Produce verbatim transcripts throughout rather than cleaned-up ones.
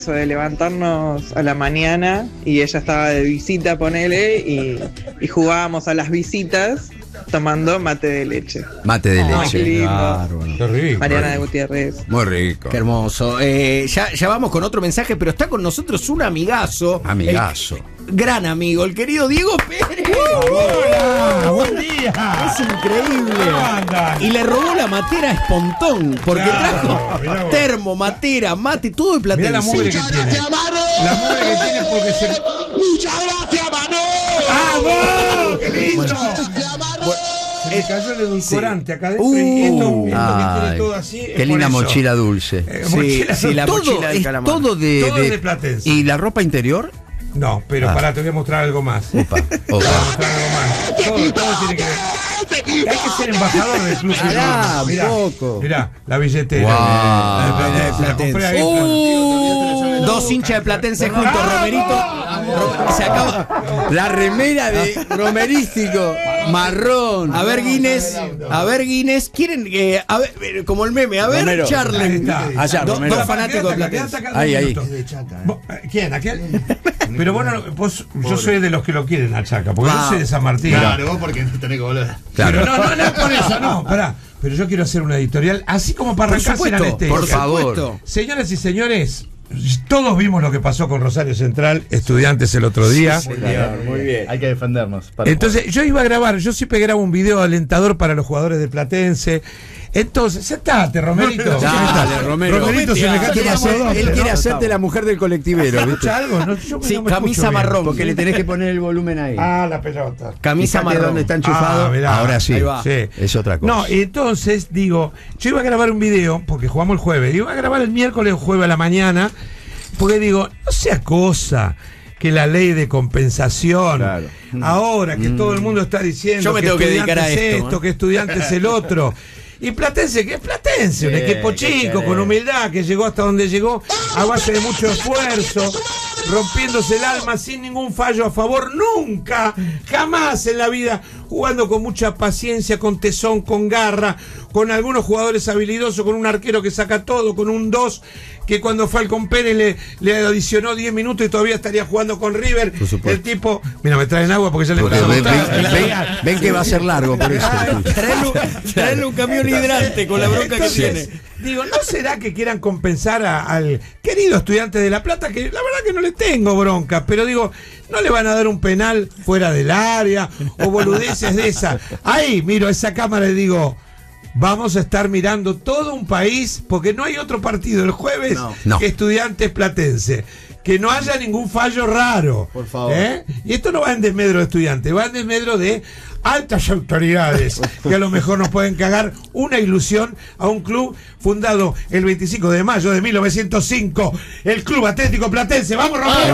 de levantarnos a la mañana y ella estaba de visita, ponele, y, y jugábamos a las visitas tomando mate de leche. Mate de Ay, leche. qué lindo. Claro. Qué rico. Mariana de Gutiérrez. Muy rico. Qué hermoso. Eh, ya, ya vamos con otro mensaje, pero está con nosotros un amigazo. Amigazo. El gran amigo, el querido Diego Pérez. ¡Hola! ¡Buen día! Es increíble. ¿Cómo andan? Y le robó la matera a Espontón, porque Claro, trajo mirá vos. termo, matera, mate, todo de Platense. Mirá la mugre que tiene. La mugre que tiene porque se... ¡Muchas gracias, Manu! ¡Vamos! ¡Qué lindo! Bueno, Se me cayó el edulcorante acá adentro Uh, y esto, esto que Ay, tiene todo así. es qué por linda eso. mochila dulce. Eh, Sí, mochila- sí, la todo mochila del es calamar. todo de, Todo de Platense. ¿Y la ropa interior? No, pero Ah. pará, te voy a mostrar algo más. Opa, Te voy a opa. mostrar algo más. Todo, todo tiene que ver. Hay que ser embajador del club. Pará, Mirá, poco. mirá, la billetera. Wow. La La de Platense, la compré ahí. Uh, dos hinchas de Platense juntos, Romerito. Ro- Se acaba. La remera de romerístico marrón. A ver, Guinness. A ver, Guinness. Quieren que. A ver, eh, como el meme. A ver, Romero. charlen. Ahí está. Allá, Do- Romero. dos fanáticos de Quédate acá, Platense. quédate acá Ahí, dos ahí. minutos. Vos, eh, ¿Quién? ¿Aquel? Pero vos, no- vos yo soy de los que lo quieren a Chaca, porque yo soy de San Martín. Claro, vos porque tenés que volver. Claro. Pero no, no, no es por eso, no, pará. Pero yo quiero hacer una editorial, así como para Por arrancarse en supuesto, anestesia. por favor. supuesto. Señoras y señores, todos vimos lo que pasó con Rosario Central, Estudiantes el otro día. Muy bien. Hay que defendernos. para Entonces, yo iba a grabar, yo siempre grabo un video alentador para los jugadores de Platense. Entonces, sentate, Romerito. Dale, Romero. Romerito se me Él canta quiere- Él quiere hacerte la mujer del colectivero, ¿viste? ¿Escucha algo? No, yo Sí, no me camisa escucho bien. marrón. Porque le tenés que poner el volumen ahí. Ah, la pelota. Camisa Fíjate marrón. dónde está enchufado. Ah, mirá. Ahora sí. Ahí va. Sí. Es otra cosa. No, entonces digo, yo iba a grabar un video, porque jugamos el jueves, iba a grabar el miércoles o jueves a la mañana, porque digo, no sea cosa que la ley de compensación, Claro. ahora que todo el mundo está diciendo Yo me que tengo que estudiantes dedicar a esto, esto, ¿eh? que estudiantes el otro. Y Platense, que es Platense, un Sí, equipo ¿qué chico, querés? con humildad, que llegó hasta donde llegó, a base de mucho esfuerzo, rompiéndose el alma sin ningún fallo a favor, nunca, jamás en la vida, jugando con mucha paciencia, con tesón, con garra, con algunos jugadores habilidosos, con un arquero que saca todo, con un dos que cuando Falcón Pérez le, le adicionó diez minutos y todavía estaría jugando con River. Por supuesto. El tipo, mira, me traen agua porque ya le Porque empezó a ven, gustar. ven- ven- ven que va a ser largo por eso. Traele, traele un camión hidrante con la bronca que Entonces, tiene. digo, ¿no será que quieran compensar a- al querido estudiante de La Plata? Que la verdad que no le tengo bronca, pero digo, ¿no le van a dar un penal fuera del área o boludeces de esa? Ahí miro esa cámara y digo, vamos a estar mirando todo un país, porque no hay otro partido el jueves No. No. que Estudiantes Platense. Que no haya ningún fallo raro. Por favor. ¿Eh? Y esto no va en desmedro de estudiantes, va en desmedro de altas autoridades que a lo mejor nos pueden cagar una ilusión a un club fundado el veinticinco de mayo de mil novecientos cinco, el Club Atlético Platense. ¡Vamos, Romero!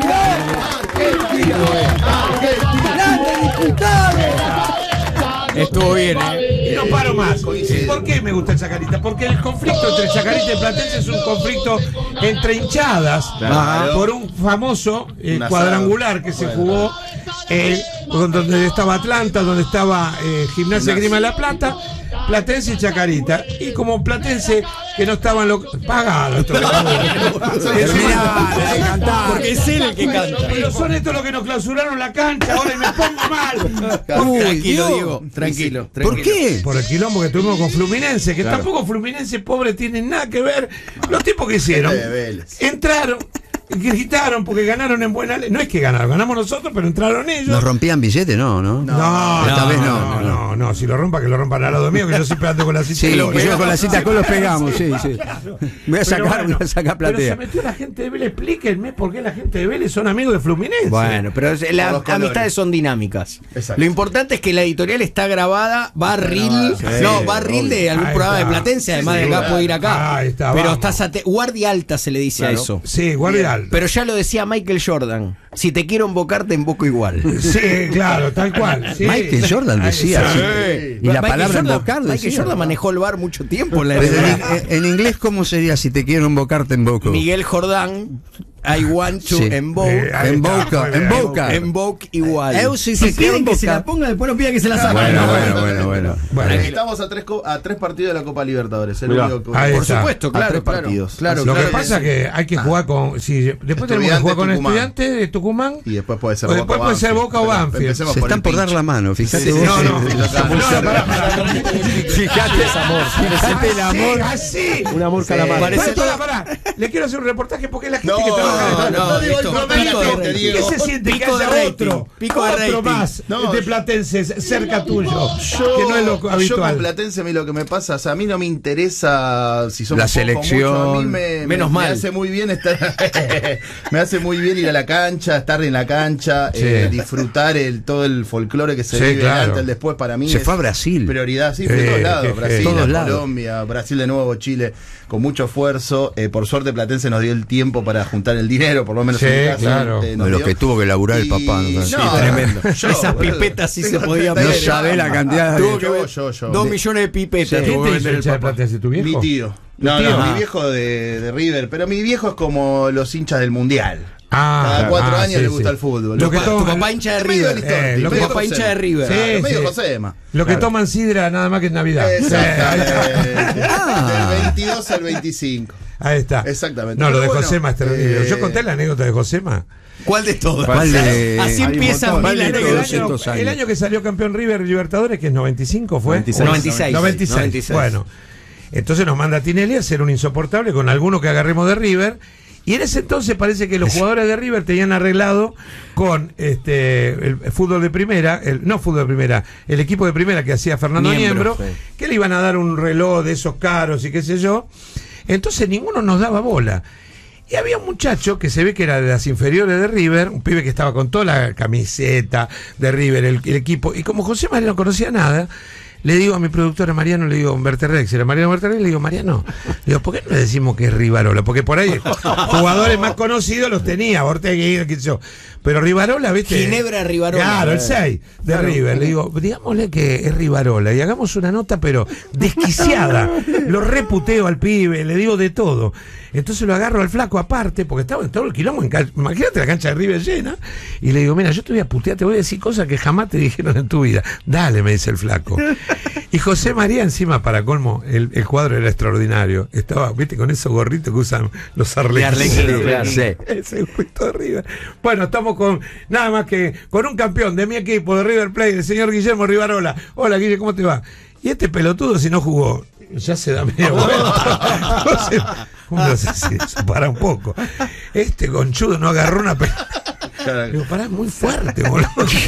Estuvo bien, ¿eh? Y no paro más. ¿Por qué me gusta Chacarita? Porque el conflicto entre Chacarita y Platense es un conflicto entre hinchadas, Claro. por un famoso eh, Un asado. cuadrangular que se jugó eh, donde estaba Atlanta, donde estaba eh, Gimnasia Grima de la Plata, Platense y Chacarita. Y como Platense que no estaban lo pagado esto. Porque es él el que canta. Pero son estos los que nos clausuraron la cancha ahora y me pongo mal. Uy, Dios. tranquilo, Diego. Tranquilo, tranquilo. ¿Por qué? Por el quilombo que tuvimos con Fluminense, que Claro. tampoco Fluminense pobre tienen nada que ver. Los tipos que hicieron, De Vélez. entraron, gritaron porque ganaron en buena ley. No es que ganaron, ganamos nosotros, pero entraron ellos. ¿Nos rompían billetes? No, ¿no? No, Esta no, vez no, no, no, no, no, si lo rompa, que lo rompan al lado mío, que yo siempre ando con la cita. Sí, y lo que yo pego. con la cita con los pegamos, sí, sí. Voy a Pero sacar, bueno, voy a sacar Pero platea. se metió la gente de Vélez, explíquenme por qué la gente de Vélez son amigos de Fluminense. Bueno, pero es- las Por los colores. amistades son dinámicas. Exacto. Lo importante es que la editorial está grabada, va a reel, Sí, no, va a reel de algún Ahí programa está. de Platense, además Sí, de acá claro. puede ir acá. Ahí está, pero vamos. estás ate- guardia alta se le dice a Claro. eso. Sí, guardia alta. Pero ya lo decía Michael Jordan, si te quiero invocar te invoco igual. Sí, claro, tal cual. sí. Michael Jordan decía Ahí así. está. Y la Michael palabra Jordan- invocar Michael decía. Jordan manejó el bar mucho tiempo en la Pero N B A. en, en inglés, ¿cómo sería si te quiero invocar, te invoco? Miguel Jordán I want to Sí. invoke. Eh, ahí En está, Boca, muy en bien. Boca. Invoke igual. Eu sí Si se quedó quieren en que se la Boca. ponga, después no pida que se la saque. Bueno, No, bueno, no, bueno, no, bueno. Bueno, Estamos a tres, co- a tres partidos de la Copa Libertadores. El Mirá. único que- Ahí Por está. supuesto, A claro, tres claro. partidos. Claro, lo claro que pasa es que hay que jugar con. Si, después tenemos que Estudiantes, jugar con Tucumán. Estudiantes de Tucumán. Y después puede ser O Boca después o puede ser Banfield. Boca o Pero Banfield. empecemos Se por están el por dar pinche. la mano, fíjate Sí, sí, vos. No, no. sí, No, sí, sí, no, pará, pará. Fíjate ese amor. Fíjate el amor. Así. Un amor calamar. Parece Pará, pará, pará. Le quiero hacer un reportaje porque es la gente No, que trabaja en no, no, digo el listo. promedio Pico de de gente, rating. Diego. ¿Qué se siente Pico que de haya rating, otro, pico de otro rating. más No, de platenses cerca tuyo? Yo, que no es lo yo con habitual. Platense a mí lo que me pasa, o sea, a mí no me interesa si somos La poco, selección. mucho, a mí me, Menos me, mal. me hace muy bien estar me hace muy bien ir a la cancha, estar en la cancha, Sí. eh, disfrutar el todo el folclore que se Sí, vive claro. antes, el después para mí Se es fue a Brasil. prioridad, sí, fue Sí, a todos lados, que- Brasil, todos a lados. Colombia, Brasil de nuevo, Chile, con mucho esfuerzo, eh, por suerte Platense nos dio el tiempo para juntar el dinero, por lo menos Sí, en mi casa, claro. eh, nos Lo dio. que tuvo que laburar el Y- papá. ¿no? Sí, tremendo. yo, Esas boludo, pipetas sí se tengo podían treinta No y ver. sabe la cantidad Tuvo de. que yo, ver yo, yo. dos De- millones de pipetas. ¿Quién tuvo que te hizo vender el hincha de papá. Platense? ¿Tu viejo? Mi tío. No, tío? no, Ah. mi viejo de, de River, pero mi viejo es como los hinchas del Mundial. Ah, Cada cuatro ah, años sí, le gusta sí. el fútbol. Lo que Tu toma- papá hincha de Es medio River. Listorti, Eh, lo que- medio tu papá hincha Josema. de River. Sí, Claro, medio sí. Josema. Lo que Claro. toman sidra nada más que en Navidad. Sí, ahí está. Exactamente. Ah. Del veintidós al veinticinco. Ahí está. Exactamente. No, lo de Pero bueno, Josema es terrible. eh, Yo conté la anécdota de Josema. ¿Cuál de todas? ¿Cuál de- Así Hay un empiezan montón. mil ¿Cuál de El todos? anécdotas. año, doscientos años. el año que salió campeón River Libertadores, que es noventa y cinco, ¿fue? noventa y seis. noventa y seis. noventa y seis. noventa y seis. Bueno, entonces nos manda Tinelli a hacer un insoportable con alguno que agarremos de River. Y en ese entonces parece que los jugadores de River tenían arreglado con este el fútbol de primera, el, no fútbol de primera, el equipo de primera que hacía Fernando Niembro, Niembro, sí. que le iban a dar un reloj de esos caros y qué sé yo. Entonces ninguno nos daba bola. Y había un muchacho que se ve que era de las inferiores de River, un pibe que estaba con toda la camiseta de River, el, el equipo, y como José María no conocía nada, le digo a mi productora Mariano, le digo, Berterrex, era Mariano Berterrex, le digo, Mariano, le digo, ¿por qué no le decimos que es Rivarola? Porque por ahí jugadores más conocidos los tenía, Ortega, qué sé yo. Pero Rivarola, ¿viste? Ginebra Rivarola. Claro, el seis de River. Le digo, digámosle que es Rivarola y hagamos una nota, pero desquiciada. Lo reputeo al pibe, le digo de todo. Entonces lo agarro al flaco aparte, porque estaba en todo el quilombo. En can- Imagínate la cancha de River llena. Y le digo, mira, yo te voy a putear, te voy a decir cosas que jamás te dijeron en tu vida. Dale, me dice el flaco. Y José María, encima, para colmo, el, el cuadro era extraordinario. Estaba, viste, con esos gorritos que usan los arlequines. arlequines, claro. Sí. Ese justo de River. Bueno, estamos con nada más que con un campeón de mi equipo de River Plate, el señor Guillermo Rivarola. Hola, Guille, ¿cómo te va? Y este pelotudo, si no jugó, ya se da media vuelta. No sé, uno se, se, se para un poco. Este conchudo no agarró una pelota. Digo, pará, muy fuerte, boludo.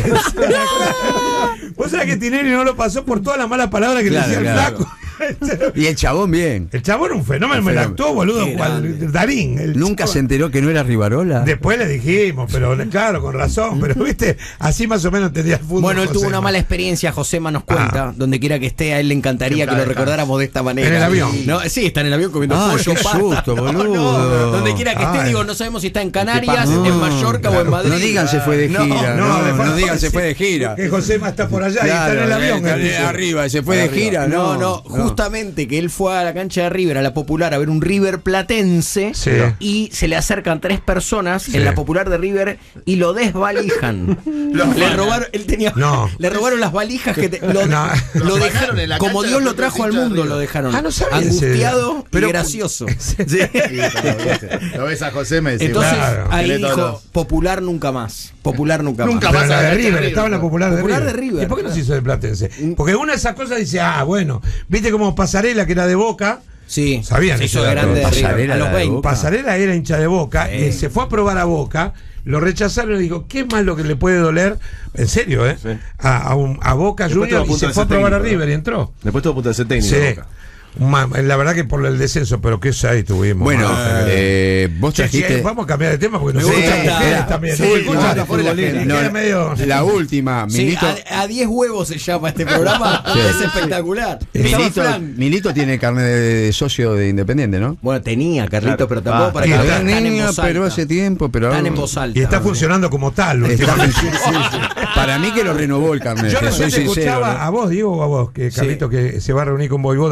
Vos sabés que Tinelli no lo pasó por todas las malas palabras que Claro, le decía el claro. flaco. Y el chabón bien. El chabón era un fenómeno, me la actuó, boludo, Qué cual grande. Darín. el Nunca chabón. se enteró que no era Rivarola. Después le dijimos, pero claro, con razón, pero viste, así más o menos entendía el fútbol. Bueno, él tuvo Josema. una mala experiencia, Josema nos cuenta, Ah. donde quiera que esté, a él le encantaría Que que lo descanse. recordáramos de esta manera. En el avión. No, sí, está en el avión comiendo Ah, pollo, qué pasta. susto, No, boludo. no, donde quiera que esté, Ay. digo, no sabemos si está en Canarias, No, en Mallorca o en Madrid. No digan se fue de No, gira. no, No, le no, falta digan se decir fue de gira. Que Josema está por allá y está en el Claro, avión. está el tipo. arriba, se fue de gira. No, No, no, justamente que él fue a la cancha de River, a la Popular, a ver un River platense, Sí. y se le acercan tres personas Sí. en la Popular de River y lo desvalijan. le robaron, él tenía, No. le robaron las valijas que te- lo, No. lo Lo dejaron bajaron en la como cancha Dios de lo los trajo al hinchas de mundo, River. lo dejaron Ah, no sabía ese angustiado día. y Pero- gracioso. Sí, lo, lo ves a José me decís, Entonces Claro. ahí Tiene todos dijo los- Popular nunca más, Popular nunca, Nunca Pero más. más. en la a de la River, River, estaba en la popular de Popular River. de River. ¿Y por qué no se hizo de Platense? Porque una de esas cosas dice, ah, bueno, viste como Pasarela, que era de Boca. Sí, Sabían se eso hizo de grande de Pasarela River, a los era de veinte. Boca. Pasarela era hincha de Boca, y se fue a probar a Boca, lo rechazaron y dijo, ¿qué más lo que le puede doler? En serio, ¿eh? Sí. A, a, un- a Boca Después Junior estuvo a y punto se de fue a ser probar a técnico, River ¿no? y entró. Después tuvo punto de ser técnico. Sí. Boca. Ma- la verdad que por el descenso, pero qué ahí tuvimos. Bueno, madre. eh, vos Che, che, trajiste. vamos a cambiar de tema porque nos Me escuchan gusta esta- ustedes también. sí, Nos escuchan no, de futbolera. no, Queda medio- La última, Sí, Milito. a- a diez huevos se llama este programa. Sí. Es espectacular. Estaba Milito, Flan. Milito tiene carnet de socio de Independiente, ¿no? Bueno, tenía, Carlito, Claro. pero tampoco Ah, para y que está lo vean tan en Niño, voz pero alta. hace tiempo, pero Tan ahora- en voz alta. Y está funcionando como tal. Está- últimamente. sí, sí, sí. Para mí que lo renovó el carnet. Yo te soy recién te sincero. escuchaba ¿no? a vos, Diego, o a vos, que Carlito que se va a reunir con Voivoda. ¿Qué? ¿Voivoda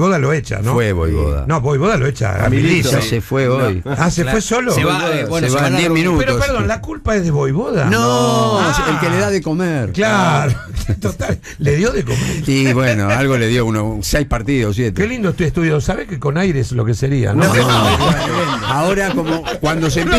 Voivoda lo echa, ¿no? Fue Voivoda. No, Voivoda lo echa a Milito. Ya se fue hoy. Ah, ¿se fue solo? Se va, eh, bueno, se se va van en a diez reunir. minutos. Pero perdón, la culpa es de Voivoda. No, Ah. el que le da de comer. Claro, total, le dio de comer. Y bueno, algo le dio, uno, seis partidos, siete. Qué lindo tu estudio, ¿sabes que con aire es lo que sería, no? No, no, ahora como cuando se